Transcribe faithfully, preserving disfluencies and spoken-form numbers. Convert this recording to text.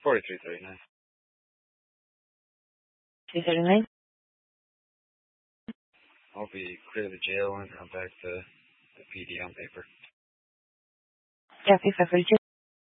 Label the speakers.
Speaker 1: forty-three thirty-nine.
Speaker 2: two thirty-nine?
Speaker 1: I'll be clear of the jail and come back to the P D on paper.
Speaker 2: Copy five forty-two.